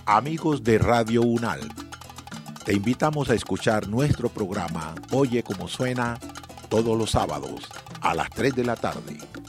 Amigos de Radio UNAL, te invitamos a escuchar nuestro programa Oye Cómo Suena todos los sábados a las 3 de la tarde.